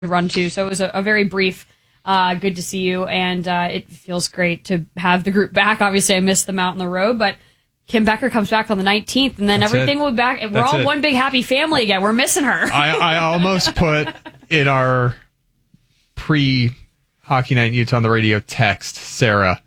run too. So it was a very brief. Good to see you, and it feels great to have the group back. Obviously, I missed them out on the road, but Kim Becker comes back on the 19th, and then everything will be back. We're all one big happy family again. We're missing her. I almost put in our pre-Hockey Night in Utah on the radio text, Sarah,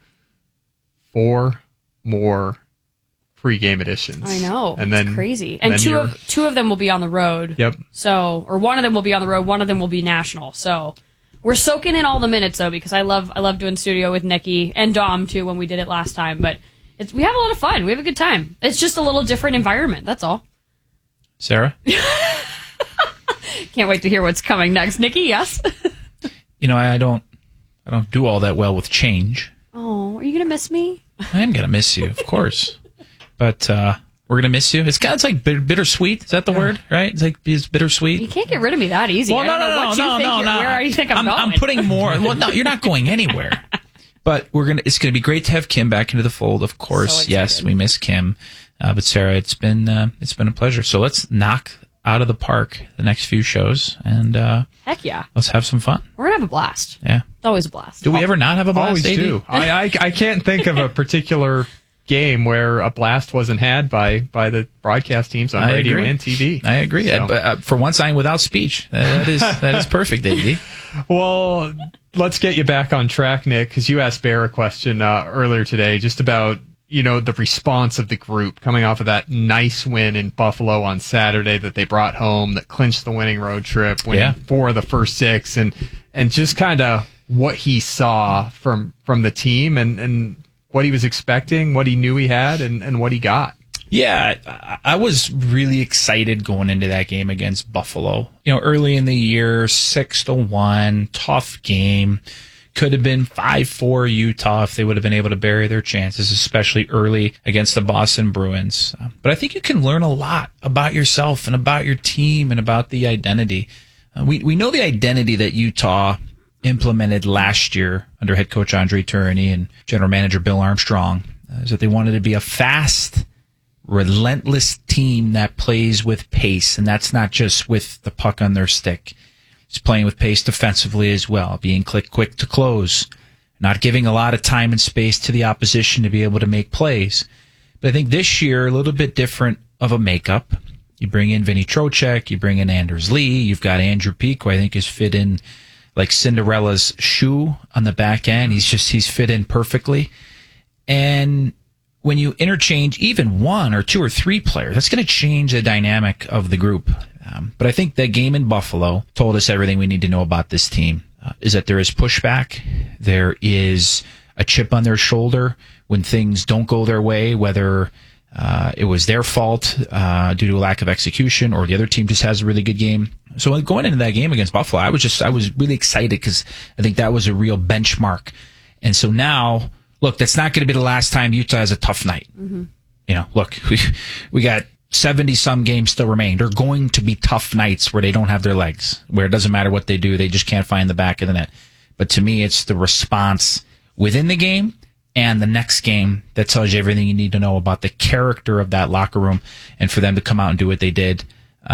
4 more pre-game editions. I know. And then crazy. And two of them will be on the road. Yep. So, or one of them will be on the road. One of them will be national. So we're soaking in all the minutes though, because I love doing studio with Nikki and Dom too when we did it last time. But we have a lot of fun. We have a good time. It's just a little different environment. That's all. Sarah? Can't wait to hear what's coming next. Nikki, yes? I don't do all that well with change. Oh, are you going to miss me? I am going to miss you, of course. But we're going to miss you. It's like bittersweet. Is that the word, right? It's bittersweet. You can't get rid of me that easy. Well, no. Where do you think I'm going? I'm putting more. Well, no, you're not going anywhere. But it's going to be great to have Kim back into the fold, of course. So yes, we miss Kim. But Sarah, it's been a pleasure. So let's knock out of the park the next few shows, and heck yeah, let's have some fun. We're gonna have a blast. Yeah, it's always a blast. Do we ever not have a blast? Always do. I can't think of a particular game where a blast wasn't had by the broadcast teams on radio and TV. I agree. So. For once, I'm without speech. That is perfect, AD. Well, let's get you back on track, Nick, because you asked Bear a question earlier today just about the response of the group coming off of that nice win in Buffalo on Saturday that they brought home that clinched the winning road trip, winning 4 of the first 6, and just kind of what he saw from the team and what he was expecting, what he knew he had, and what he got. Yeah, I was really excited going into that game against Buffalo. Early in the year, 6-1, tough game. Could have been 5-4 Utah if they would have been able to bury their chances, especially early against the Boston Bruins. But I think you can learn a lot about yourself and about your team and about the identity. We know the identity that Utah implemented last year under head coach Andre Tourigny and general manager Bill Armstrong, is that they wanted to be a fast, relentless team that plays with pace, and that's not just with the puck on their stick. It's playing with pace defensively as well, being quick to close, not giving a lot of time and space to the opposition to be able to make plays. But I think this year, a little bit different of a makeup. You bring in Vinny Trocheck, you bring in Anders Lee, you've got Andrew Peeke, who I think is fit in like Cinderella's shoe on the back end. He's fit in perfectly. And when you interchange even 1 or 2 or 3 players, that's going to change the dynamic of the group. But I think that game in Buffalo told us everything we need to know about this team, is that there is pushback. There is a chip on their shoulder when things don't go their way, whether it was their fault due to a lack of execution or the other team just has a really good game. So going into that game against Buffalo, I was really excited because I think that was a real benchmark. And so now, look, that's not going to be the last time Utah has a tough night. Mm-hmm. Look, we got 70-some games still remain. They're going to be tough nights where they don't have their legs, where it doesn't matter what they do, they just can't find the back of the net. But to me, it's the response within the game and the next game that tells you everything you need to know about the character of that locker room. And for them to come out and do what they did,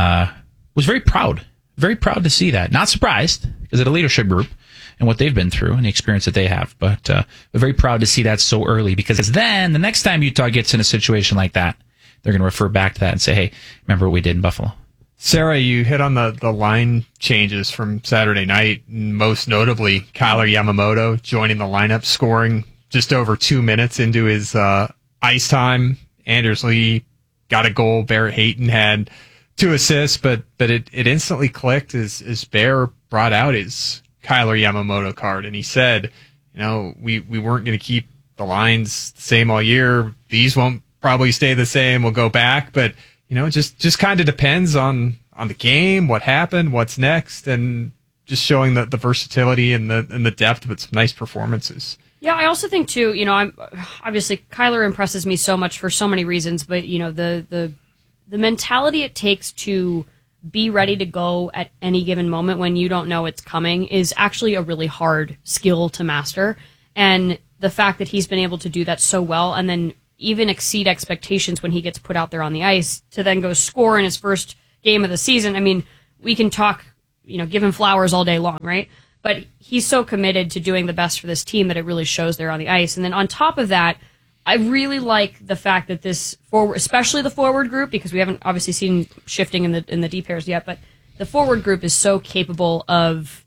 was very proud to see that. Not surprised, because of the leadership group and what they've been through and the experience that they have. But very proud to see that so early, because then the next time Utah gets in a situation like that, they're going to refer back to that and say, hey, remember what we did in Buffalo? Sarah, you hit on the line changes from Saturday night, most notably Kailer Yamamoto joining the lineup, scoring just over 2 minutes into his ice time. Anders Lee got a goal. Barrett Hayton had 2 assists, but it instantly clicked as Bear brought out his Kailer Yamamoto card, and he said, we weren't going to keep the lines the same all year. These won't probably stay the same. We'll go back, but just kind of depends on the game, what happened, what's next, and just showing the versatility and the depth of its nice performances. Yeah, I also think too. I'm obviously Kailer impresses me so much for so many reasons, but the mentality it takes to be ready to go at any given moment when you don't know it's coming is actually a really hard skill to master. And the fact that he's been able to do that so well, and then even exceed expectations when he gets put out there on the ice to then go score in his first game of the season. I mean, we can talk, give him flowers all day long, right? But he's so committed to doing the best for this team that it really shows there on the ice. And then on top of that, I really like the fact that this forward, especially the forward group, because we haven't obviously seen shifting in the D pairs yet, but the forward group is so capable of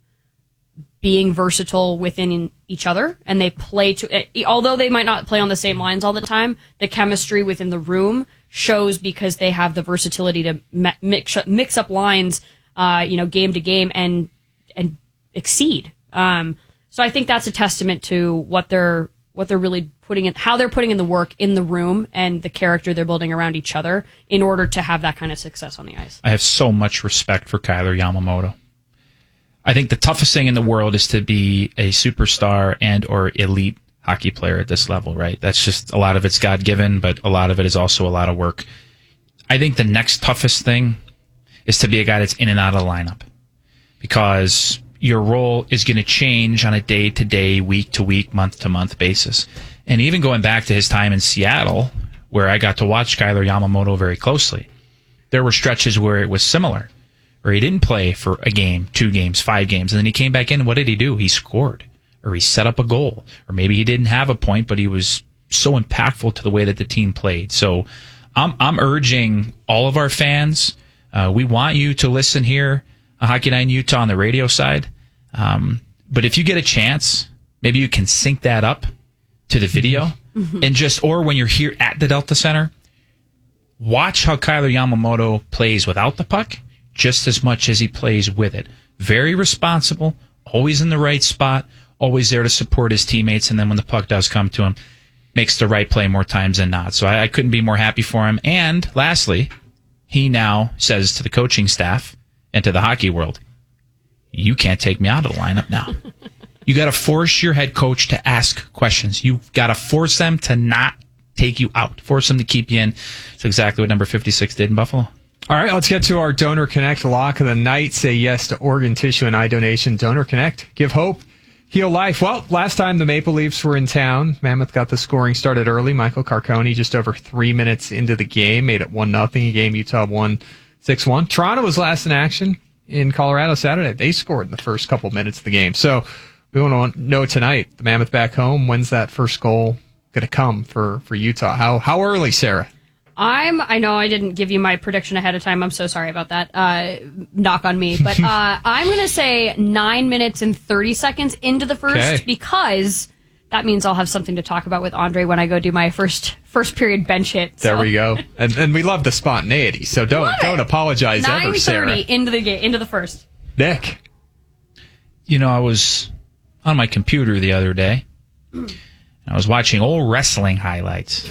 being versatile within each other, and they play although they might not play on the same lines all the time, the chemistry within the room shows because they have the versatility to mix up lines, game to game and exceed. So I think that's a testament to what they're really putting in, how they're putting in the work in the room and the character they're building around each other in order to have that kind of success on the ice. I have so much respect for Kailer Yamamoto. I think the toughest thing in the world is to be a superstar and or elite hockey player at this level, right? That's just, a lot of it's God-given, but a lot of it is also a lot of work. I think the next toughest thing is to be a guy that's in and out of the lineup, because your role is going to change on a day-to-day, week-to-week, month-to-month basis. And even going back to his time in Seattle, where I got to watch Kailer Yamamoto very closely, there were stretches where it was similar, where he didn't play for a game, 2 games, 5 games, and then he came back in, and what did he do? He scored, or he set up a goal, or maybe he didn't have a point, but he was so impactful to the way that the team played. So I'm urging all of our fans, we want you to listen here on Hockey Night in Utah on the radio side. But if you get a chance, maybe you can sync that up to the video and or when you're here at the Delta Center, watch how Kailer Yamamoto plays without the puck just as much as he plays with it. Very responsible, always in the right spot, always there to support his teammates, and then when the puck does come to him, makes the right play more times than not. So I couldn't be more happy for him. And lastly, he now says to the coaching staff and to the hockey world, you can't take me out of the lineup now. You got to force your head coach to ask questions. You've got to force them to not take you out. Force them to keep you in. That's exactly what number 56 did in Buffalo. All right, let's get to our Donor Connect lock of the night. Say yes to organ, tissue, and eye donation. Donor Connect. Give hope. Heal life. Well, last time the Maple Leafs were in town, Mammoth got the scoring started early. Michael Carcone, just over 3 minutes into the game, made it 1-0. A game Utah won 6-1. Toronto was last in action in Colorado Saturday. They scored in the first couple minutes of the game. So we want to know tonight, the Mammoth back home, when's that first goal going to come for Utah? How early, Sarah? I know I didn't give you my prediction ahead of time. I'm so sorry about that. Knock on me. But I'm going to say 9 minutes and 30 seconds into the first, because that means I'll have something to talk about with Andre when I go do my first period bench hit. So. There we go. And we love the spontaneity, so don't apologize ever, Sarah. 9:30 into the first. Nick. I was on my computer the other day, and I was watching old wrestling highlights.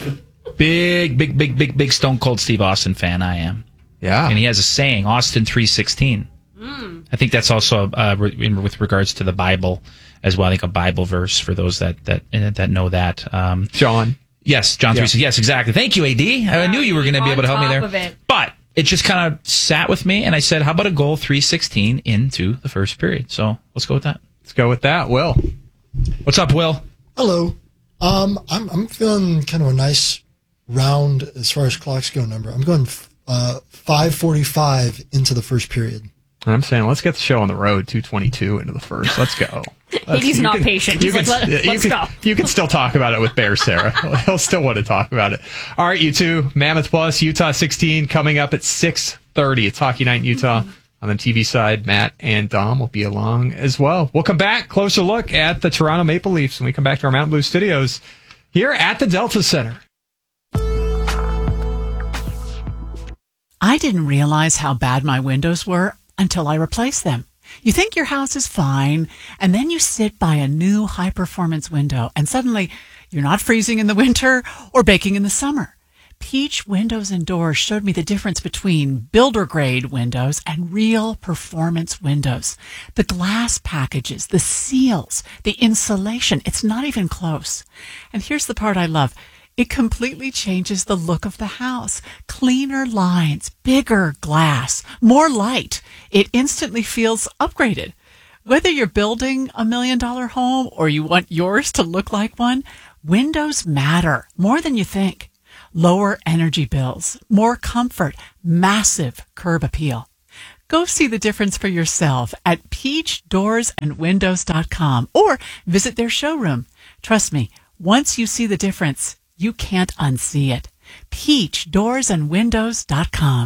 Big Stone Cold Steve Austin fan I am. Yeah. And he has a saying, Austin 3:16. I think that's also with regards to the Bible as well. I think a Bible verse for those that know that. John. Yes, John 3:16. Yes, exactly. Thank you, AD. I knew you were going to be able to help me there. But it just kind of sat with me, and I said, how about a goal 3:16 into the first period? So let's go with that. Let's go with that. Will. What's up, Will? Hello. I'm feeling kind of a nice round as far as clocks go number. I'm going 5:45 into the first period. I'm saying let's get the show on the road 2:22 into the first. Let's go. He's not patient. He's let's go. You can still talk about it with Bear Sarah. He'll still want to talk about it. All right, you two. Mammoth Plus, Utah 16 coming up at 6:30. It's Hockey Night in Utah. On the TV side, Matt and Dom will be along as well. We'll come back, closer look at the Toronto Maple Leafs when we come back to our Mountain Blue studios here at the Delta Center. I didn't realize how bad my windows were until I replaced them. You think your house is fine, and then you sit by a new high-performance window, and suddenly you're not freezing in the winter or baking in the summer. Peach Windows and Doors showed me the difference between builder-grade windows and real performance windows. The glass packages, the seals, the insulation, it's not even close. And here's the part I love. It completely changes the look of the house. Cleaner lines, bigger glass, more light. It instantly feels upgraded. Whether you're building $1 million home or you want yours to look like one, windows matter more than you think. Lower energy bills, more comfort, massive curb appeal. Go see the difference for yourself at peachdoorsandwindows.com or visit their showroom. Trust me, once you see the difference, you can't unsee it. peachdoorsandwindows.com.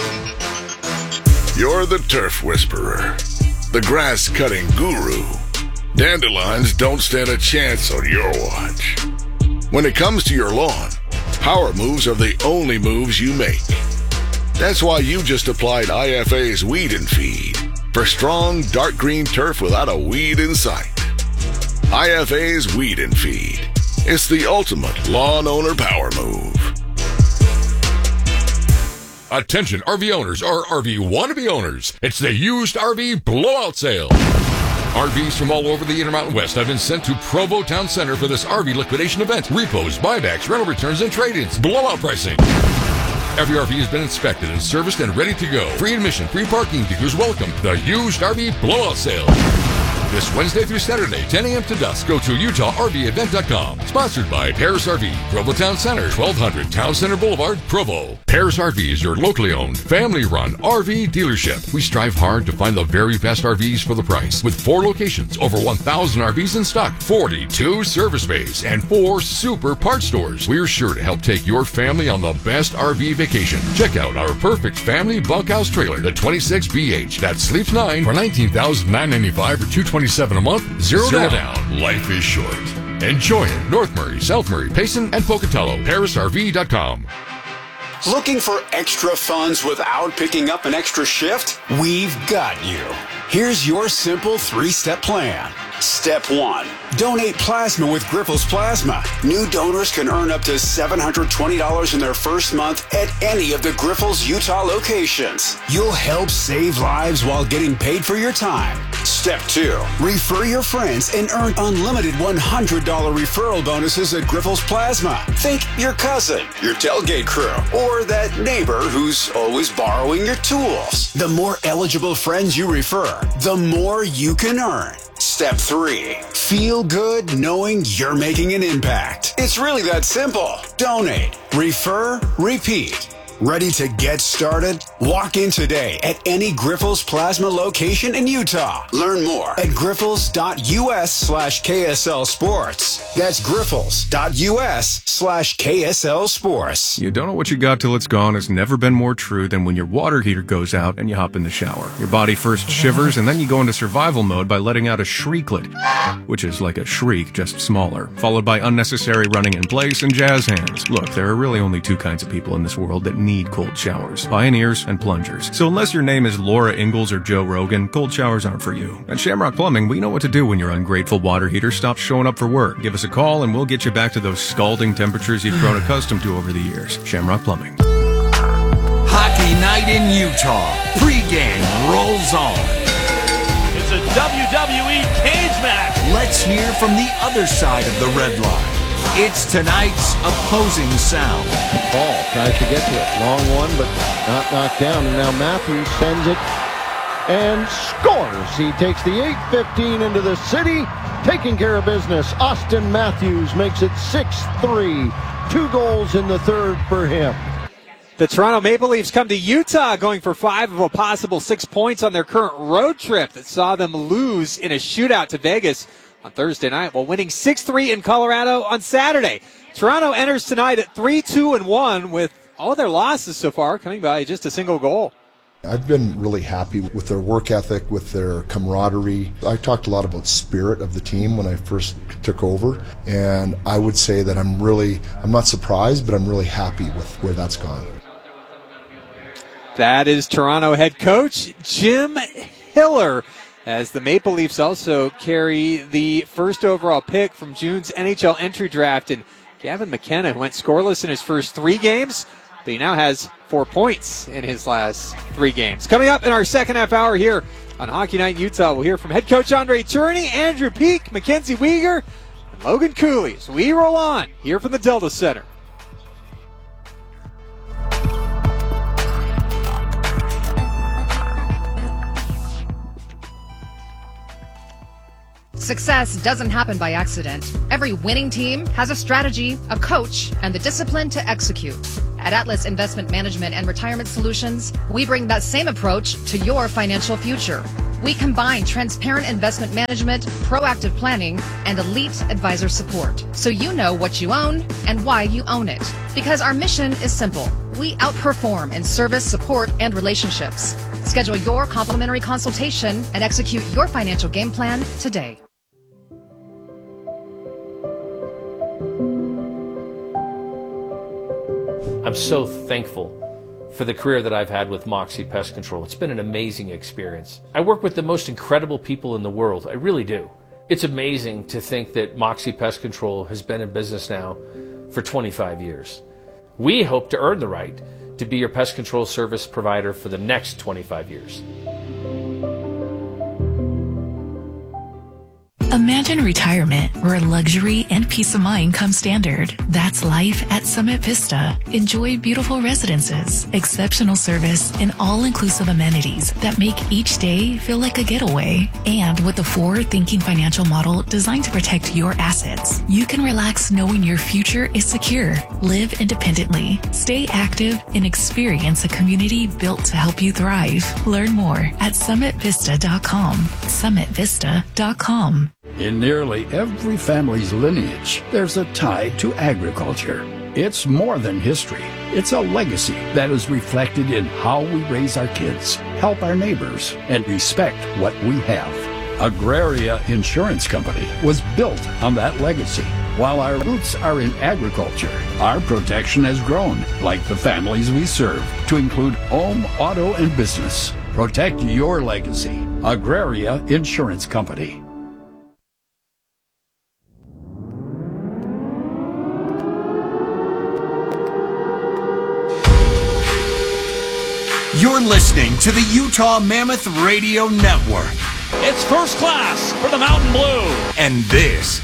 You're the turf whisperer, the grass-cutting guru. Dandelions don't stand a chance on your watch. When it comes to your lawn, power moves are the only moves you make. That's why you just applied IFA's Weed and Feed for strong, dark green turf without a weed in sight. IFA's Weed and Feed. It's the ultimate lawn owner power move. Attention RV owners or RV wannabe owners. It's the used RV blowout sale. RVs from all over the Intermountain West have been sent to Provo Town Center for this RV liquidation event. Repos, buybacks, rental returns, and trade-ins. Blowout pricing. Every RV has been inspected and serviced and ready to go. Free admission, free parking, dealers welcome. The used RV blowout sale. This Wednesday through Saturday, 10 a.m. to dusk. Go to UtahRVEvent.com. Sponsored by Paris RV, Provo Town Center, 1200 Town Center Boulevard, Provo. Paris RV is your locally owned, family-run RV dealership. We strive hard to find the very best RVs for the price. With 4 locations, over 1,000 RVs in stock, 42 service bays, and 4 super parts stores. We're sure to help take your family on the best RV vacation. Check out our perfect family bunkhouse trailer, the 26BH, that sleeps 9 for $19,995 or $227 a month, zero down. Life is short. Enjoy it. North Murray, South Murray, Payson, and Pocatello. ParisRV.com. Looking for extra funds without picking up an extra shift? We've got you. Here's your simple 3-step plan. Step 1. Donate plasma with Grifols Plasma. New donors can earn up to $720 in their first month at any of the Grifols Utah locations. You'll help save lives while getting paid for your time. Step 2. Refer your friends and earn unlimited $100 referral bonuses at Grifols Plasma. Think your cousin, your tailgate crew, or that neighbor who's always borrowing your tools. The more eligible friends you refer, the more you can earn. Step 3. Feel good knowing you're making an impact. It's really that simple. Donate, refer, repeat. Ready to get started? Walk in today at any Grifols Plasma location in Utah. Learn more at grifols.us/KSL Sports. That's grifols.us/KSL Sports. You don't know what you got till it's gone has never been more true than when your water heater goes out and you hop in the shower. Your body first shivers and then you go into survival mode by letting out a shrieklet, which is like a shriek, just smaller, followed by unnecessary running in place and jazz hands. Look, there are really only 2 kinds of people in this world that need cold showers: pioneers and plungers. So unless your name is Laura Ingalls or Joe Rogan, cold showers aren't for you. At Shamrock Plumbing, we know what to do when your ungrateful water heater stops showing up for work. Give us a call and we'll get you back to those scalding temperatures you've grown accustomed to over the years. Shamrock Plumbing. Hockey night in Utah. Pre-game rolls on. It's a WWE cage match. Let's hear from the other side of the red line. It's tonight's opposing sound. Paul tries to get to it. Long one, but not knocked down. And now Matthews sends it and scores. He takes the 8:15 into the city, taking care of business. Austin Matthews makes it 6-3. 2 goals in the third for him. The Toronto Maple Leafs come to Utah going for 5 of a possible 6 points on their current road trip that saw them lose in a shootout to Vegas on Thursday night, while winning 6-3 in Colorado on Saturday. Toronto enters tonight at 3-2-1 with all their losses so far coming by just a single goal. I've been really happy with their work ethic, with their camaraderie. I talked a lot about spirit of the team when I first took over, and I would say that I'm not surprised, but I'm really happy with where that's gone. That is Toronto head coach Jim Hiller, as the Maple Leafs also carry the first overall pick from June's NHL entry draft, and Gavin McKenna, who went scoreless in his first 3 games, but he now has 4 points in his last 3 games. Coming up in our second half hour here on Hockey Night in Utah, we'll hear from head coach Andre Tourney, Andrew Peak, Mackenzie Weegar, and Logan Cooley as we roll on here from the Delta Center. Success doesn't happen by accident. Every winning team has a strategy, a coach, and the discipline to execute. At Atlas Investment Management and Retirement Solutions, we bring that same approach to your financial future. We combine transparent investment management, proactive planning, and elite advisor support, so you know what you own and why you own it. Because our mission is simple. We outperform in service, support, and relationships. Schedule your complimentary consultation and execute your financial game plan today. I'm so thankful for the career that I've had with Moxie Pest Control. It's been an amazing experience. I work with the most incredible people in the world. I really do. It's amazing to think that Moxie Pest Control has been in business now for 25 years. We hope to earn the right to be your pest control service provider for the next 25 years. Imagine retirement where luxury and peace of mind come standard. That's life at Summit Vista. Enjoy beautiful residences, exceptional service, and all-inclusive amenities that make each day feel like a getaway. And with a forward-thinking financial model designed to protect your assets, you can relax knowing your future is secure. Live independently, stay active, and experience a community built to help you thrive. Learn more at summitvista.com. summitvista.com. In nearly every family's lineage, there's a tie to agriculture. It's more than history. It's a legacy that is reflected in how we raise our kids, help our neighbors, and respect what we have. Agraria Insurance Company was built on that legacy. While our roots are in agriculture, our protection has grown, like the families we serve, to include home, auto, and business. Protect your legacy. Agraria Insurance Company. You're listening to the Utah Mammoth Radio Network. It's first class for the Mountain Blue. And this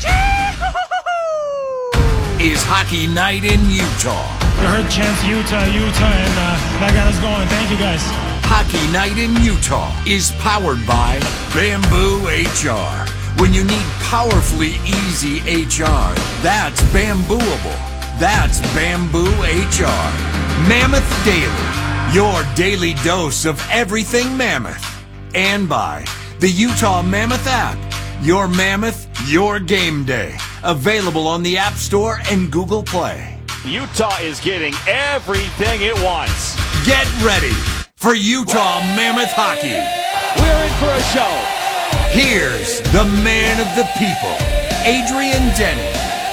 is Hockey Night in Utah. You heard chants Utah, and that got us going. Thank you, guys. Hockey Night in Utah is powered by Bamboo HR. When you need powerfully easy HR, that's Bambooable. That's Bamboo HR. Mammoth Daily. Your daily dose of everything Mammoth. And by the Utah Mammoth app. Your Mammoth, your game day. Available on the App Store and Google Play. Utah is getting everything it wants. Get ready for Utah Mammoth hockey. We're in for a show. Here's the man of the people, Adrian Denny.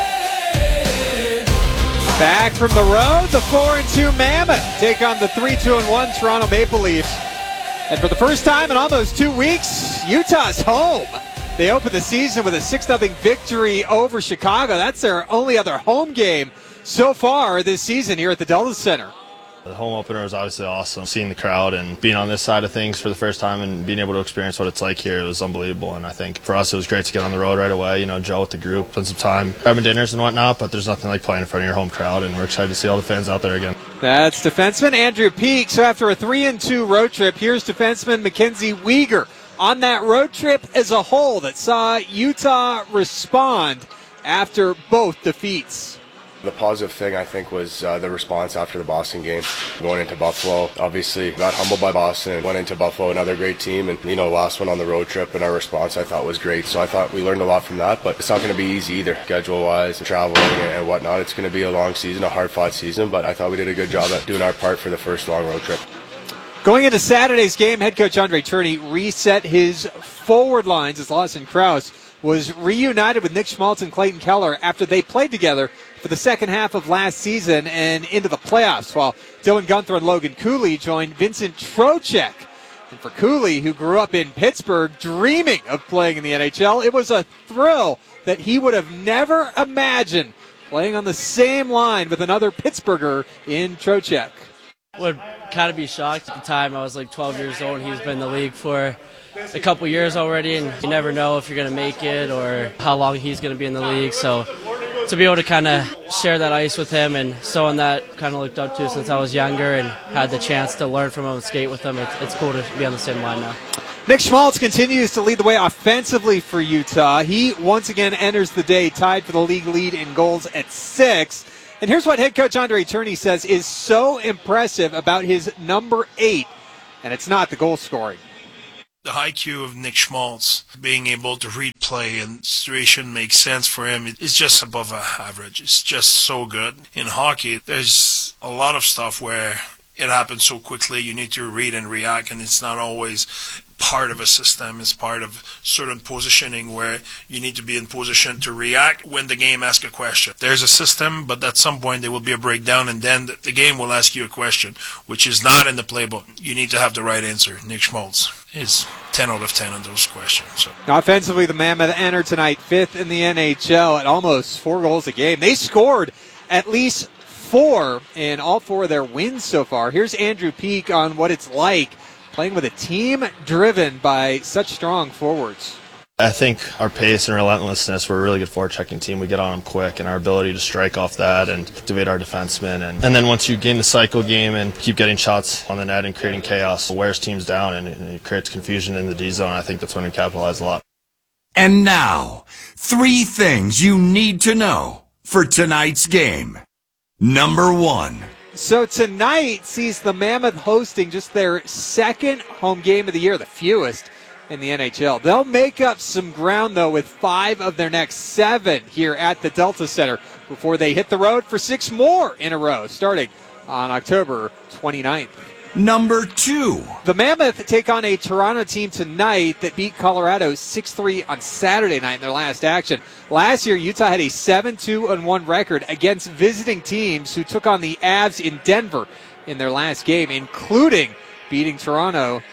Back from the road, the 4-2 Mammoth take on the 3-2-1 Toronto Maple Leafs. And for the first time in almost 2 weeks, Utah's home. They opened the season with a 6-0 victory over Chicago. That's their only other home game so far this season here at the Delta Center. The home opener was obviously awesome. Seeing the crowd and being on this side of things for the first time and being able to experience what it's like here, it was unbelievable. And I think for us, it was great to get on the road right away. You know, Joe with the group, spend some time having dinners and whatnot, but there's nothing like playing in front of your home crowd, and we're excited to see all the fans out there again. That's defenseman Andrew Peak. So after a 3-2 road trip, here's defenseman Mackenzie Weegar on that road trip as a whole that saw Utah respond after both defeats. The positive thing, I think, was the response after the Boston game. Going into Buffalo, obviously got humbled by Boston, went into Buffalo, another great team, and, last one on the road trip, and our response, I thought, was great. So I thought we learned a lot from that, but it's not going to be easy either, schedule-wise, traveling and whatnot. It's going to be a long season, a hard-fought season, but I thought we did a good job at doing our part for the first long road trip. Going into Saturday's game, head coach Andre Cherney reset his forward lines as Lawson Krause was reunited with Nick Schmaltz and Clayton Keller after they played together for the second half of last season and into the playoffs, while Dylan Gunther and Logan Cooley joined Vincent Trocheck. And for Cooley, who grew up in Pittsburgh dreaming of playing in the NHL, it was a thrill that he would have never imagined playing on the same line with another Pittsburgher in Trocheck. Would kind of be shocked at the time. I was like 12 years old, and he's been in the league for a couple years already, and you never know if you're going to make it or how long he's going to be in the league. So to be able to kind of share that ice with him and someone that kind of looked up to since I was younger and had the chance to learn from him and skate with him, it's cool to be on the same line now. Nick Schmaltz continues to lead the way offensively for Utah. He once again enters the day tied for the league lead in goals at 6. And here's what head coach Andre Turney says is so impressive about his number 8, and it's not the goal scoring. The IQ of Nick Schmaltz, being able to read play and situation makes sense for him, is just above average. It's just so good. In hockey, there's a lot of stuff where it happens so quickly, you need to read and react, and it's not always part of a system. It's part of certain positioning where you need to be in position to react when the game asks a question. There's a system, but at some point there will be a breakdown, and then the game will ask you a question, which is not in the playbook. You need to have the right answer. Nick Schmaltz is 10 out of 10 on those questions. So. Offensively, the Mammoth enter tonight 5th in the NHL at almost 4 goals a game. They scored at least 4 in all 4 of their wins so far. Here's Andrew Peak on what it's like playing with a team driven by such strong forwards. I think our pace and relentlessness, we're a really good forechecking team. We get on them quick, and our ability to strike off that and activate our defensemen. And then once you gain the cycle game and keep getting shots on the net and creating chaos, it wears teams down and it creates confusion in the D zone. I think that's when we capitalize a lot. And now, 3 things you need to know for tonight's game. Number 1. So tonight sees the Mammoth hosting just their 2nd home game of the year, the fewest in the NHL. They'll make up some ground, though, with 5 of their next 7 here at the Delta Center before they hit the road for 6 more in a row, starting on October 29th. Number 2. The Mammoth take on a Toronto team tonight that beat Colorado 6-3 on Saturday night in their last action. Last year, Utah had a 7-2-1 record against visiting teams who took on the Avs in Denver in their last game, including beating Toronto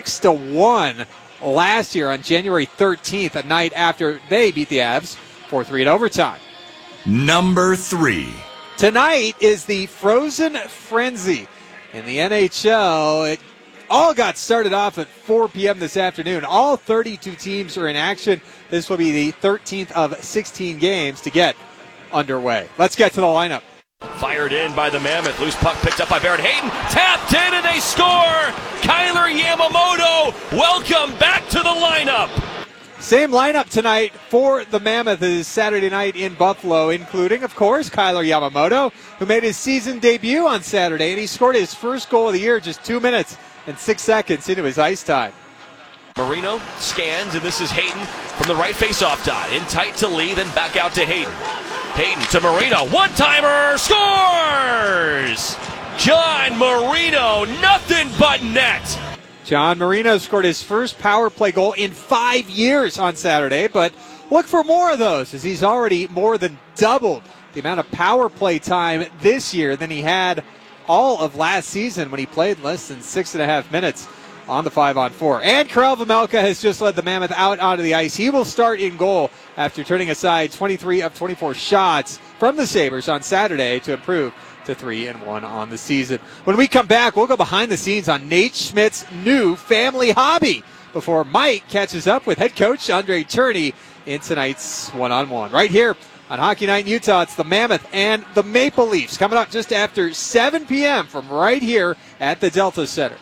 6-1 last year on January 13th, a night after they beat the Avs 4-3 in overtime. Number 3. Tonight is the Frozen Frenzy. In the NHL, it all got started off at 4 p.m. this afternoon. All 32 teams are in action. This will be the 13th of 16 games to get underway. Let's get to the lineup. Fired in by the Mammoth. Loose puck picked up by Barrett Hayton. Tapped in and they score! Kyler Yamamoto, welcome back to the lineup. Same lineup tonight for the Mammoth as Saturday night in Buffalo, including, of course, Kyler Yamamoto, who made his season debut on Saturday, and he scored his first goal of the year just 2 minutes and 6 seconds into his ice time. Marino scans, and this is Hayton from the right face-off dot. In tight to Lee, then back out to Hayton. Hayton to Marino. One-timer, scores! John Marino, nothing but net. John Marino scored his first power play goal in 5 years on Saturday, but look for more of those as he's already more than doubled the amount of power play time this year than he had all of last season when he played less than 6.5 minutes on the 5-on-4. And Karel Vejmelka has just led the Mammoth out onto the ice. He will start in goal after turning aside 23 of 24 shots from the Sabres on Saturday to improve to 3-1 on the season. When we come back, we'll go behind the scenes on Nate Schmidt's new family hobby before Mike catches up with head coach Andre Turney in tonight's one-on-one. Right here on Hockey Night in Utah, it's the Mammoth and the Maple Leafs coming up just after 7 p.m. from right here at the Delta Center.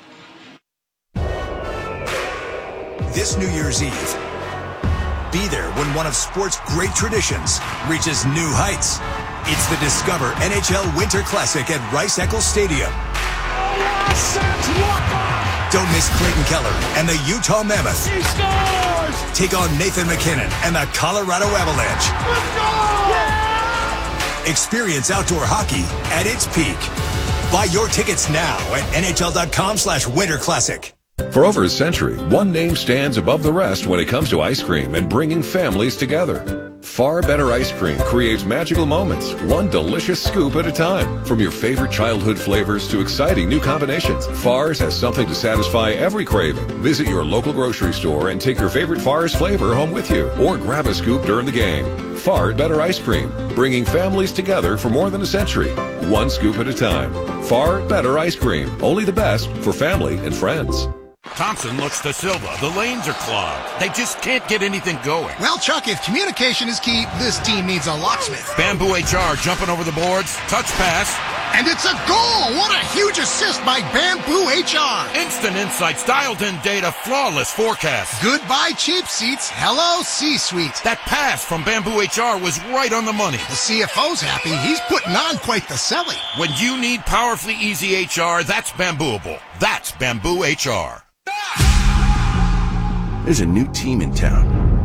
This New Year's Eve, be there when one of sport's great traditions reaches new heights. It's the Discover NHL Winter Classic at Rice-Eccles Stadium. Don't miss Clayton Keller and the Utah Mammoth. He scores! Take on Nathan McKinnon and the Colorado Avalanche. Experience outdoor hockey at its peak. Buy your tickets now at NHL.com/Winter Classic. For over a century, one name stands above the rest when it comes to ice cream and bringing families together. Far Better Ice Cream creates magical moments, one delicious scoop at a time. From your favorite childhood flavors to exciting new combinations, Far's has something to satisfy every craving. Visit your local grocery store and take your favorite Far's flavor home with you, or grab a scoop during the game. Far Better Ice Cream, bringing families together for more than a century, one scoop at a time. Far Better Ice Cream, only the best for family and friends. Thompson looks to Silva. The lanes are clogged. They just can't get anything going. Well, Chuck, if communication is key, this team needs a locksmith. Bamboo HR jumping over the boards. Touch pass. And it's a goal! What a huge assist by Bamboo HR! Instant insights, dialed-in data, flawless forecasts. Goodbye cheap seats, hello C-Suite. That pass from Bamboo HR was right on the money. The CFO's happy. He's putting on quite the selling. When you need powerfully easy HR, that's Bambooable. That's Bamboo HR. There's a new team in town.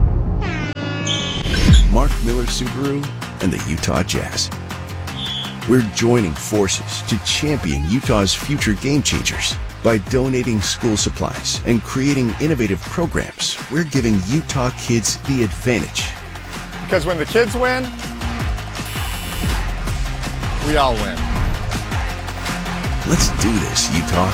Mark Miller Subaru and the Utah Jazz. We're joining forces to champion Utah's future game changers. By donating school supplies and creating innovative programs, we're giving Utah kids the advantage. Because when the kids win, we all win. Let's do this, Utah.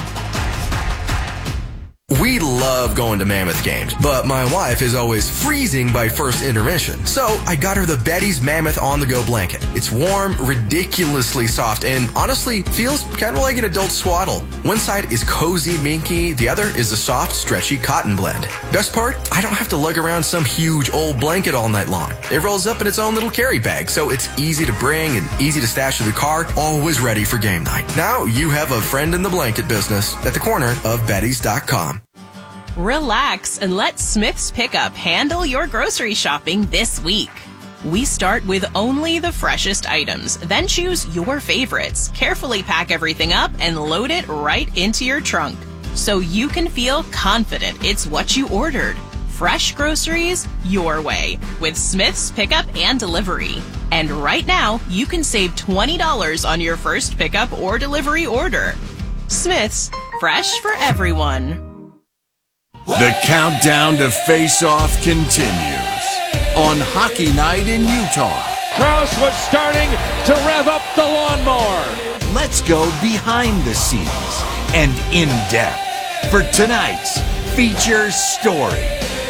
We love going to Mammoth games, but my wife is always freezing by first intermission. So I got her the Betty's Mammoth on-the-go blanket. It's warm, ridiculously soft, and honestly feels kind of like an adult swaddle. One side is cozy minky, the other is a soft, stretchy cotton blend. Best part, I don't have to lug around some huge old blanket all night long. It rolls up in its own little carry bag, so it's easy to bring and easy to stash in the car, always ready for game night. Now you have a friend in the blanket business at the corner of Bettys.com. Relax and let Smith's Pickup handle your grocery shopping this week. We start with only the freshest items, then choose your favorites, carefully pack everything up, and load it right into your trunk, so you can feel confident it's what you ordered. Fresh groceries your way with Smith's Pickup and Delivery. And right now, you can save $20 on your first pickup or delivery order. Smith's, fresh for everyone. The countdown to face-off continues on Hockey Night in Utah. Krause was starting to rev up the lawnmower. Let's go behind the scenes and in depth for tonight's feature story.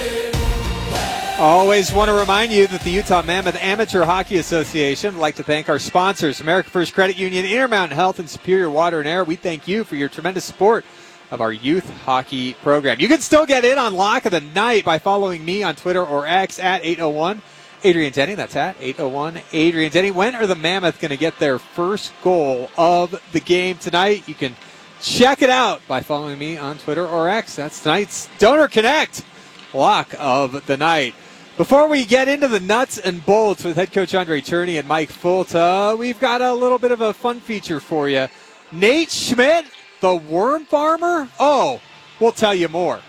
Always want to remind you that the Utah Mammoth Amateur Hockey Association would like to thank our sponsors, American First Credit Union, Intermountain Health, and Superior Water and Air. We thank you for your tremendous support of our youth hockey program. You can still get in on Lock of the Night by following me on Twitter or X at 801 Adrian Denny. That's at 801 Adrian Denny. When are the Mammoth going to get their first goal of the game tonight? You can check it out by following me on Twitter or X. That's tonight's Donor Connect Lock of the Night. Before we get into the nuts and bolts with head coach Andre Cherney and Mike Fulta, we've got a little bit of a fun feature for you. Nate Schmidt, the worm farmer? Oh, we'll tell you more.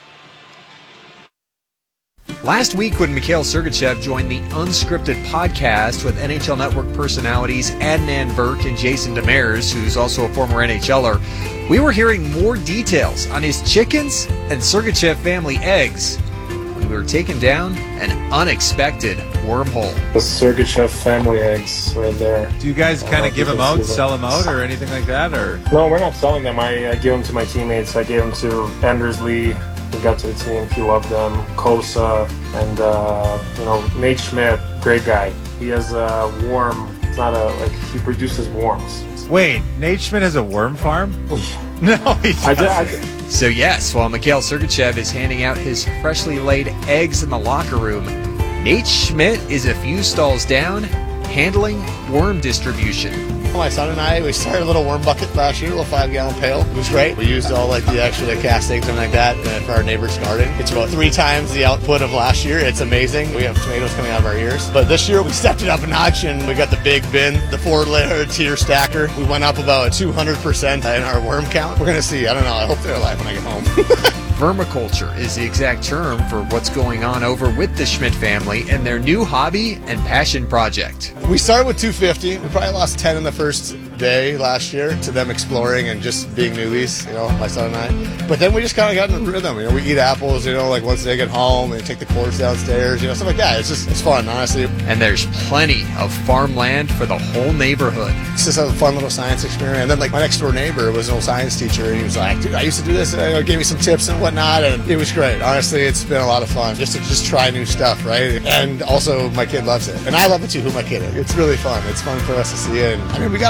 Last week when Mikhail Sergachev joined the Unscripted podcast with NHL Network personalities Adnan Virk and Jason Demers, who's also a former NHLer, we were hearing more details on his chickens and Sergachev family eggs. We were taken down an unexpected wormhole. The Sergachev family eggs right there. Do you guys kind of give them out, sell them out, or anything like that? Or no, we're not selling them. I give them to my teammates. I gave them to Anders Lee, who got to the team. He loved them. Kosa and Nate Schmidt, great guy. He has a worm. It's not he produces worms. Wait, Nate Schmidt has a worm farm? No, he doesn't. So yes, while Mikhail Sergachev is handing out his freshly laid eggs in the locker room, Nate Schmidt is a few stalls down, handling worm distribution. My son and I, we started a little worm bucket last year, a little 5-gallon pail. It was great. We used all the extra cast eggs and like that for our neighbor's garden. It's about 3 times the output of last year. It's amazing. We have tomatoes coming out of our ears. But this year we stepped it up a notch and we got the big bin, the 4-layer tier stacker. We went up about 200% in our worm count. We're going to see. I don't know. I hope they're alive when I get home. Vermiculture is the exact term for what's going on over with the Schmidt family and their new hobby and passion project. We started with 250. We probably lost 10 in the first day last year to them exploring and just being newbies, my son and I. But then we just kind of got in the rhythm. We eat apples, once they get home, and take the cores downstairs, stuff like that. It's fun, honestly. And there's plenty of farmland for the whole neighborhood. It's just a fun little science experiment. And then, my next door neighbor was an old science teacher, and he was like, dude, I used to do this, and gave me some tips and whatnot, and it was great. Honestly, it's been a lot of fun just to try new stuff, right? And also, my kid loves it. And I love it too, who my kid is. It's really fun. It's fun for us to see it. And, we got up to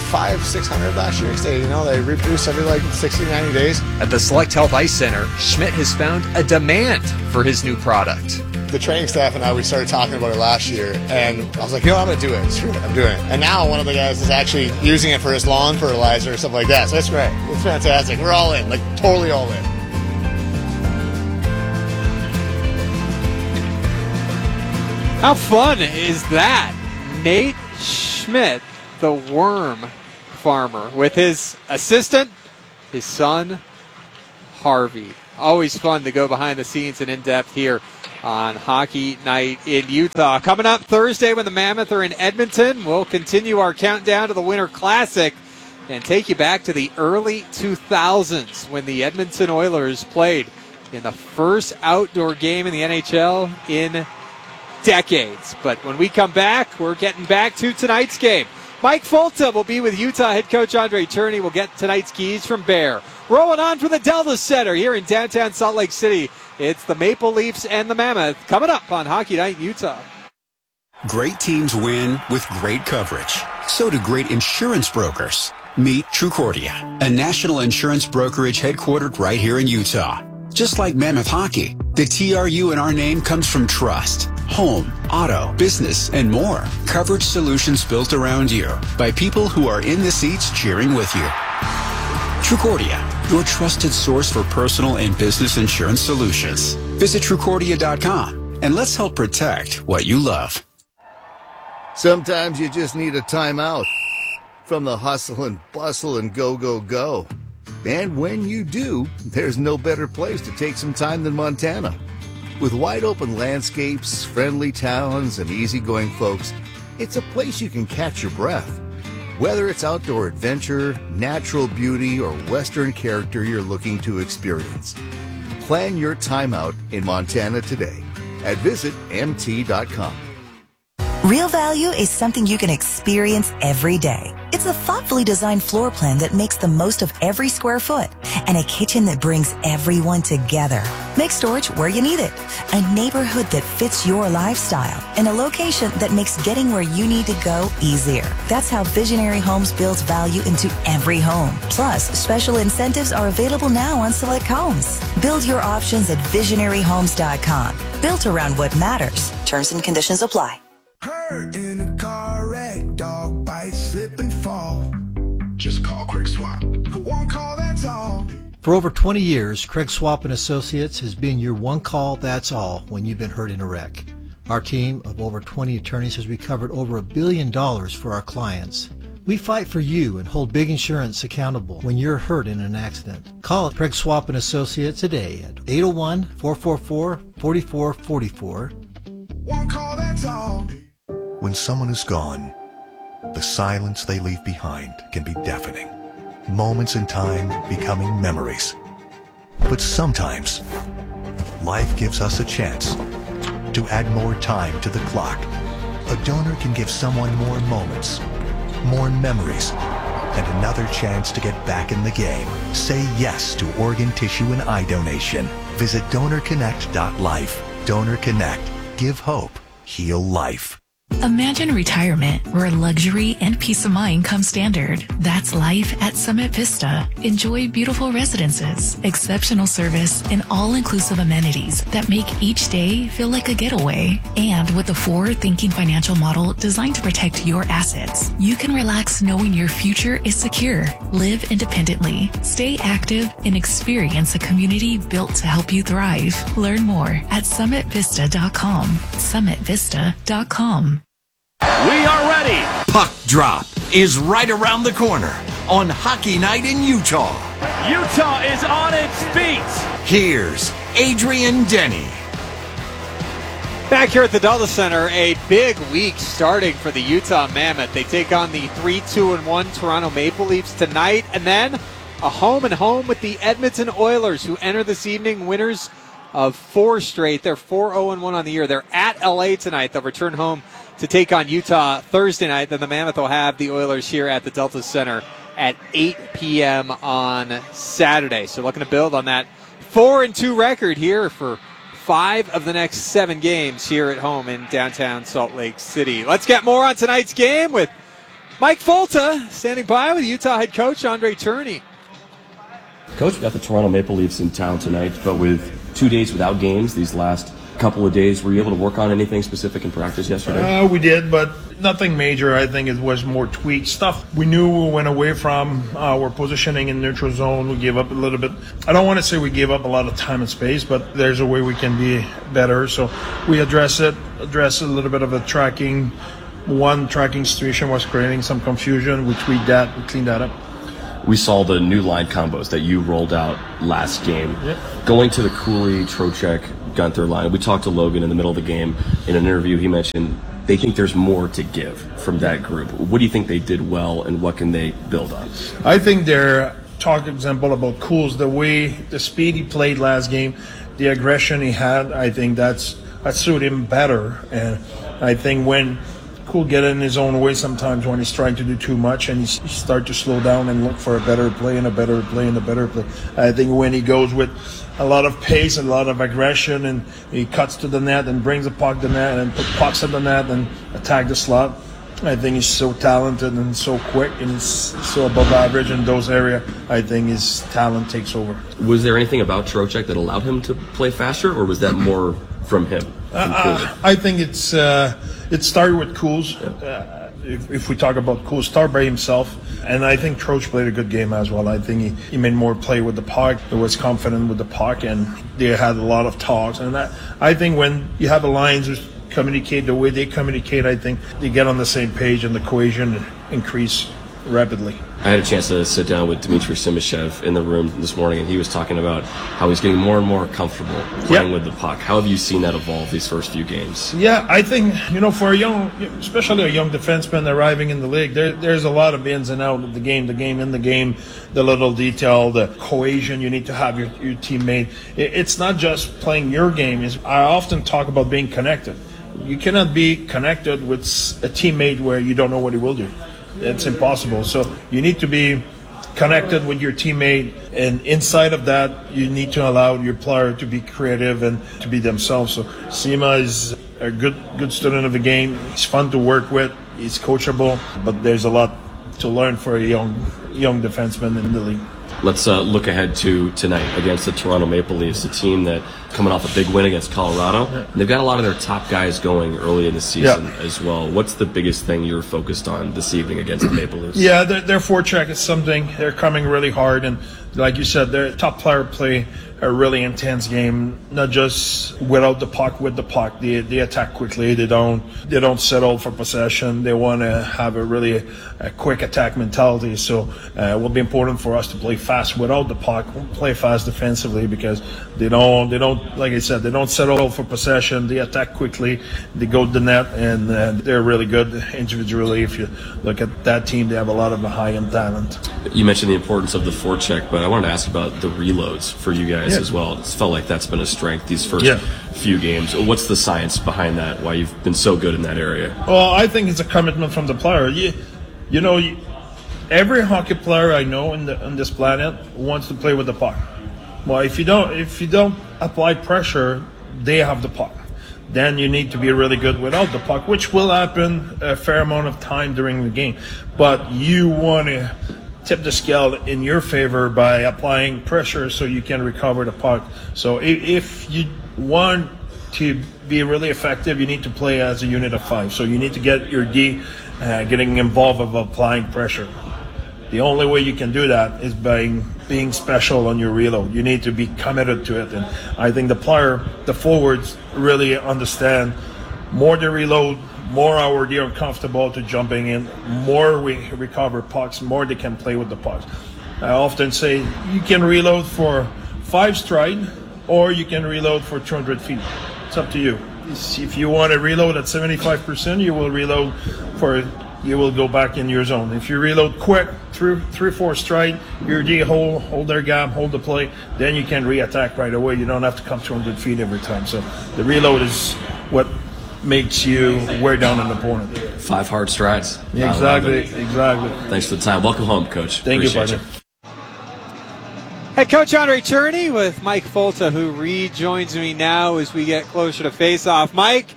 500-600 last year. They reproduce every like 60, 90 days. At the Select Health Ice Center, Schmidt has found a demand for his new product. The training staff and I, we started talking about it last year, and I was like, I'm going to do it. Screw it, I'm doing it. And now one of the guys is actually using it for his lawn fertilizer or stuff like that. So it's great. It's fantastic. We're all in, like totally all in. How fun is that? Nate Schmidt, the worm farmer, with his assistant, his son, Harvey. Always fun to go behind the scenes and in depth here on Hockey Night in Utah. Coming up Thursday when the Mammoth are in Edmonton, we'll continue our countdown to the Winter Classic and take you back to the early 2000s when the Edmonton Oilers played in the first outdoor game in the NHL in decades. But when we come back, we're getting back to tonight's game. Mike Folta will be with Utah head coach Andre Tourigny. We'll get tonight's keys from Bear. Rolling on from the Delta Center here in downtown Salt Lake City. It's the Maple Leafs and the Mammoth coming up on Hockey Night in Utah. Great teams win with great coverage. So do great insurance brokers. Meet Trucordia, a national insurance brokerage headquartered right here in Utah. Just like Mammoth Hockey, the TRU in our name comes from trust, home, auto, business, and more. Coverage solutions built around you by people who are in the seats cheering with you. Trucordia, your trusted source for personal and business insurance solutions. Visit Trucordia.com and let's help protect what you love. Sometimes you just need a timeout from the hustle and bustle and go, go, go. And when you do, there's no better place to take some time than Montana. With wide open landscapes, friendly towns, and easygoing folks, it's a place you can catch your breath. Whether it's outdoor adventure, natural beauty, or Western character you're looking to experience, plan your time out in Montana today at visitmt.com. Real value is something you can experience every day. It's a thoughtfully designed floor plan that makes the most of every square foot and a kitchen that brings everyone together. Make storage where you need it. A neighborhood that fits your lifestyle and a location that makes getting where you need to go easier. That's how Visionary Homes builds value into every home. Plus, special incentives are available now on select homes. Build your options at visionaryhomes.com. Built around what matters. Terms and conditions apply. Hurt in a car wreck, dog bite, slip and fall. Just call Craig Swap. One call, that's all. For over 20 years, Craig Swap & Associates has been your one call, that's all, when you've been hurt in a wreck. Our team of over 20 attorneys has recovered over $1 billion for our clients. We fight for you and hold big insurance accountable when you're hurt in an accident. Call Craig Swap & Associates today at 801-444-4444. One call, that's all. When someone is gone, the silence they leave behind can be deafening. Moments in time becoming memories. But sometimes, life gives us a chance to add more time to the clock. A donor can give someone more moments, more memories, and another chance to get back in the game. Say yes to organ, tissue, and eye donation. Visit DonorConnect.life. Donor Connect. Give hope. Heal life. Imagine retirement where luxury and peace of mind come standard. That's life at Summit Vista. Enjoy beautiful residences, exceptional service, and all-inclusive amenities that make each day feel like a getaway. And with a forward-thinking financial model designed to protect your assets, you can relax knowing your future is secure. Live independently, stay active, and experience a community built to help you thrive. Learn more at summitvista.com. summitvista.com. We are ready. Puck Drop is right around the corner on Hockey Night in Utah. Utah is on its feet. Here's Adrian Denny. Back here at the Delta Center, a big week starting for the Utah Mammoth. They take on the 3-2-1 Toronto Maple Leafs tonight, and then a home-and-home with the Edmonton Oilers, who enter this evening winners of 4 straight. They're 4-0-1 on the year. They're at LA tonight. They'll return home to take on Utah Thursday night. Then the Mammoth will have the Oilers here at the Delta Center at 8 p.m. on Saturday. So looking to build on that 4-2 record here for 5 of the next 7 games here at home in downtown Salt Lake City. Let's get more on tonight's game with Mike Folta standing by with Utah head coach Andre Tourigny. Coach, we got the Toronto Maple Leafs in town tonight, but with 2 days without games these last couple of days, were you able to work on anything specific in practice yesterday? We did, but nothing major. I think it was more tweak stuff. We knew we went away from our positioning in neutral zone. We gave up a little bit. I don't want to say we gave up a lot of time and space, but there's a way we can be better. So we address a little bit of a tracking. One tracking situation was creating some confusion, which we cleaned that up. We saw the new line combos that you rolled out last game. Yep. Going to the Cooley, Trocheck, Gunther line. We talked to Logan in the middle of the game. In an interview, he mentioned they think there's more to give from that group. What do you think they did well, and what can they build on? I think their talk example about Cools, the speed he played last game, the aggression he had, I think that suited him better. And I think when Cool get in his own way sometimes when he's trying to do too much, and he start to slow down and look for a better play and a better play and a better play. I think when he goes with a lot of pace and a lot of aggression, and he cuts to the net and brings the puck to the net and put pucks at the net and attack the slot, I think he's so talented and so quick and he's so above average in those areas. I think his talent takes over. Was there anything about Trocheck that allowed him to play faster, or was that more from him? I think it started with Cools. If we talk about Cools, start by himself. And I think Troch played a good game as well. I think he made more play with the puck. He was confident with the puck, and they had a lot of talks. And I think when you have the lines communicate the way they communicate, I think they get on the same page and the cohesion increase rapidly. I had a chance to sit down with Dmitry Simashev in the room this morning, and he was talking about how he's getting more and more comfortable playing with the puck. How have you seen that evolve these first few games? Yeah, I think, for especially a young defenseman arriving in the league, there's a lot of ins and outs of the game, the little detail, the cohesion you need to have your teammate. It's not just playing your game. I often talk about being connected. You cannot be connected with a teammate where you don't know what he will do. It's impossible. So you need to be connected with your teammate, and inside of that, you need to allow your player to be creative and to be themselves. So Sima is a good student of the game. He's fun to work with. He's coachable, but there's a lot to learn for a young defenseman in the league. Let's look ahead to tonight against the Toronto Maple Leafs, a team that coming off a big win against Colorado. And they've got a lot of their top guys going early in the season as well. What's the biggest thing you're focused on this evening against the Maple Leafs? Yeah, their forecheck is something. They're coming really hard, and like you said, their top player play a really intense game, not just without the puck, with the puck. They attack quickly. They don't settle for possession. They want to have a quick attack mentality. So it will be important for us to play fast without the puck, play fast defensively, because they don't, like I said, they don't settle for possession. They attack quickly. They go to the net, and they're really good individually. If you look at that team, they have a lot of high-end talent. You mentioned the importance of the forecheck, but I wanted to ask about the reloads for you guys as well. It's felt like that's been a strength these first few games. What's the science behind that? Why you've been so good in that area? Well, I think it's a commitment from the player. Every hockey player I know on this planet wants to play with the puck. Well, if you don't apply pressure, they have the puck. Then you need to be really good without the puck, which will happen a fair amount of time during the game. But you want to tip the scale in your favor by applying pressure so you can recover the puck. So if you want to be really effective, you need to play as a unit of 5. So you need to get your D getting involved of applying pressure. The only way you can do that is by being special on your reload. You need to be committed to it. And I think the forwards really understand more they reload, more they are comfortable to jumping in, more we recover pucks, more they can play with the pucks. I often say you can reload for 5 stride, or you can reload for 200 feet. It's up to you. If you want to reload at 75%, you will go back in your zone. If you reload quick, 3-4 stride, your D hold their gap, hold the play, then you can re-attack right away. You don't have to come 200 feet every time. So the reload is what makes you wear down an opponent. 5 hard strides. Yeah, exactly. Thanks for the time. Welcome home, Coach. Thank you, partner. Head Coach Andre Tourigny with Mike Folta, who rejoins me now as we get closer to face-off. Mike,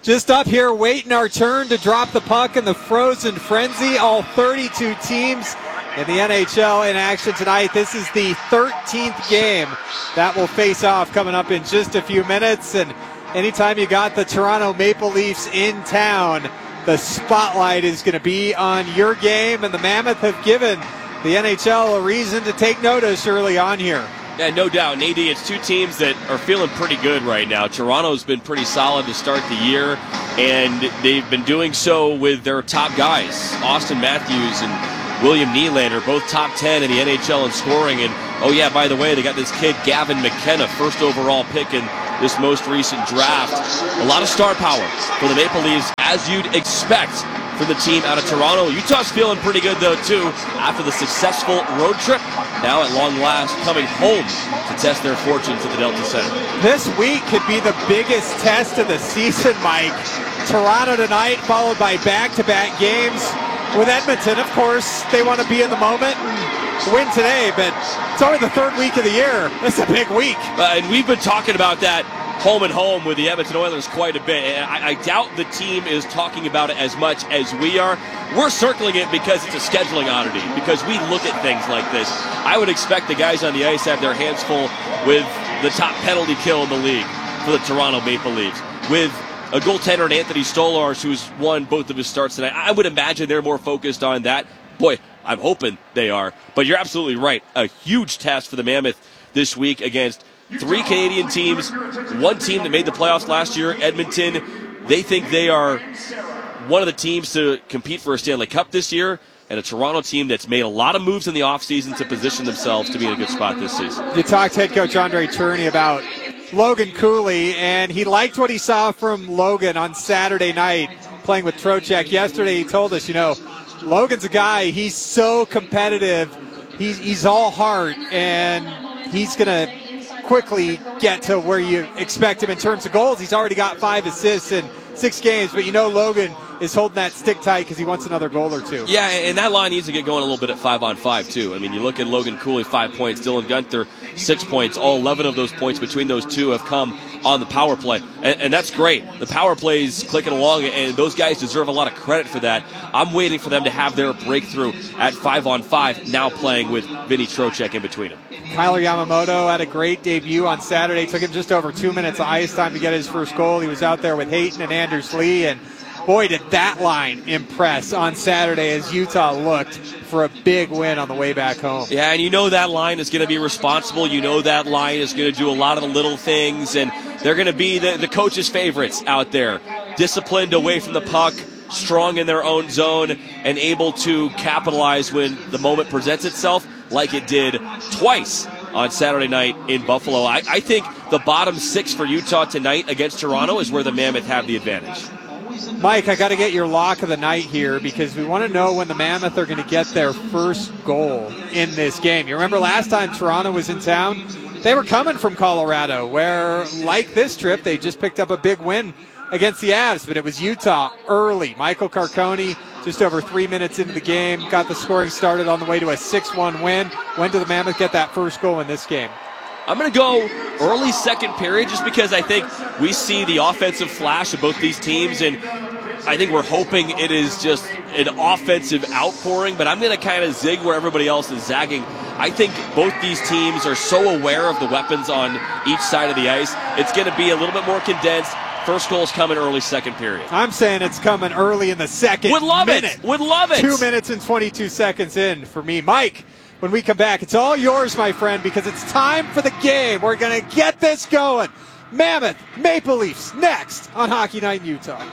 Just up here waiting our turn to drop the puck in the Frozen Frenzy. All 32 teams in the NHL in action tonight. This is the 13th game that will face off coming up in just a few minutes. And anytime you got the Toronto Maple Leafs in town, the spotlight is going to be on your game. And the Mammoth have given the NHL a reason to take notice early on here. Yeah, no doubt. And AD, it's two teams that are feeling pretty good right now. Toronto's been pretty solid to start the year, and they've been doing so with their top guys. Austin Matthews and William Nylander, both top 10 in the NHL in scoring. And, oh yeah, by the way, they got this kid, Gavin McKenna, first overall pick in this most recent draft. A lot of star power for the Maple Leafs, as you'd expect for the team out of Toronto. Utah's feeling pretty good, though, too, after the successful road trip. Now, at long last, coming home to test their fortunes at the Delta Center. This week could be the biggest test of the season, Mike. Toronto tonight, followed by back-to-back games with Edmonton. Of course, they want to be in the moment and win today, but it's only the third week of the year. It's a big week. And we've been talking about that home and home with the Edmonton Oilers quite a bit. And I doubt the team is talking about it as much as we are. We're circling it because it's a scheduling oddity, because we look at things like this. I would expect the guys on the ice have their hands full with the top penalty kill in the league for the Toronto Maple Leafs, with a goaltender in Anthony Stolarz who's won both of his starts tonight. I would imagine they're more focused on that. Boy, I'm hoping they are. But you're absolutely right. A huge test for the Mammoth this week against three Canadian teams, one team that made the playoffs last year, Edmonton. They think they are one of the teams to compete for a Stanley Cup this year, and a Toronto team that's made a lot of moves in the offseason to position themselves to be in a good spot this season. You talked to head coach Andre Tourigny about Logan Cooley, and he liked what he saw from Logan on Saturday night playing with Trocheck. Yesterday he told us, Logan's a guy, he's so competitive, he's all heart, and he's going to quickly get to where you expect him in terms of goals. He's already got 5 assists in 6 games, but Logan is holding that stick tight because he wants another goal or two. Yeah, and that line needs to get going a little bit at 5-on-5 too. I mean, you look at Logan Cooley, 5 points, Dylan Guenther, 6 points. All 11 of those points between those two have come on the power play, and that's great. The power play is clicking along, and those guys deserve a lot of credit for that. I'm waiting for them to have their breakthrough at 5-on-5, now playing with Vinny Trocheck in between them. Kyler Yamamoto had a great debut on Saturday. Took him just over 2 minutes of ice time to get his first goal. He was out there with Hayton and Anders Lee, and boy, did that line impress on Saturday as Utah looked for a big win on the way back home. Yeah, and that line is going to be responsible. That line is going to do a lot of the little things, and they're going to be the coach's favorites out there. Disciplined away from the puck, strong in their own zone, and able to capitalize when the moment presents itself, like it did twice on Saturday night in Buffalo. I think the bottom 6 for Utah tonight against Toronto is where the Mammoth have the advantage. Mike, I got to get your lock of the night here because we want to know when the Mammoth are going to get their first goal in this game. You remember last time Toronto was in town? They were coming from Colorado, where, like this trip, they just picked up a big win against the Avs, but it was Utah early. Michael Carcone, just over 3 minutes into the game, got the scoring started on the way to a 6-1 win. When did the Mammoth get that first goal in this game? I'm going to go early second period just because I think we see the offensive flash of both these teams, and I think we're hoping it is just an offensive outpouring, but I'm going to kind of zig where everybody else is zagging. I think both these teams are so aware of the weapons on each side of the ice. It's going to be a little bit more condensed. First goal's coming early second period. I'm saying it's coming early in the second minute. Would love it. 2 minutes and 22 seconds in for me. Mike, when we come back, it's all yours, my friend, because it's time for the game. We're going to get this going. Mammoth Maple Leafs next on Hockey Night in Utah.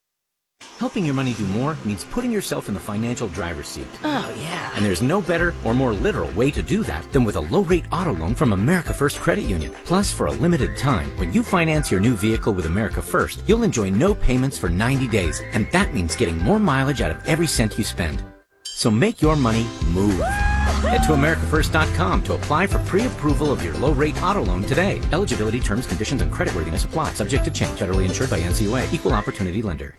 Helping your money do more means putting yourself in the financial driver's seat. Oh, yeah. And there's no better or more literal way to do that than with a low-rate auto loan from America First Credit Union. Plus, for a limited time, when you finance your new vehicle with America First, you'll enjoy no payments for 90 days. And that means getting more mileage out of every cent you spend. So make your money move. Head to AmericaFirst.com to apply for pre-approval of your low-rate auto loan today. Eligibility, terms, conditions, and creditworthiness apply. Subject to change. Federally insured by NCUA. Equal opportunity lender.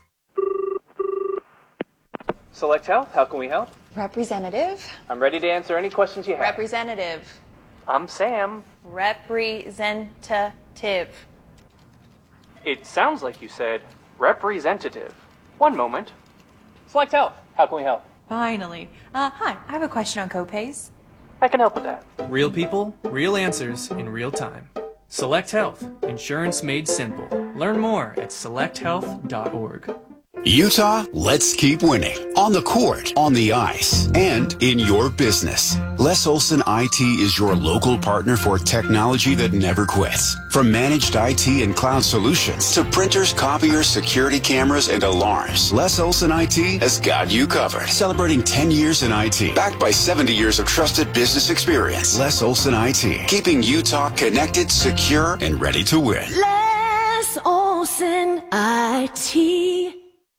Select Health, how can we help? Representative. I'm ready to answer any questions you have. Representative. I'm Sam. Representative. It sounds like you said Representative. One moment. Select Health. How can we help? Finally. Hi, I have a question on copays. I can help with that. Real people, real answers in real time. Select Health. Insurance made simple. Learn more at selecthealth.org. Utah, let's keep winning. On the court, on the ice, and in your business. Les Olson IT is your local partner for technology that never quits. From managed IT and cloud solutions to printers, copiers, security cameras, and alarms, Les Olson IT has got you covered. Celebrating 10 years in IT, backed by 70 years of trusted business experience. Les Olson IT, keeping Utah connected, secure, and ready to win. Les Olson IT.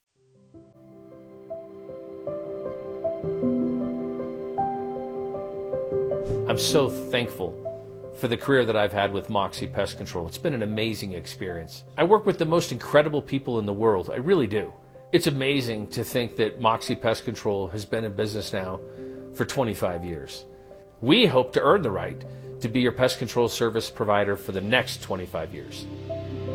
I'm so thankful for the career that I've had with Moxie Pest Control. It's been an amazing experience. I work with the most incredible people in the world. I really do. It's amazing to think that Moxie Pest Control has been in business now for 25 years. We hope to earn the right to be your pest control service provider for the next 25 years.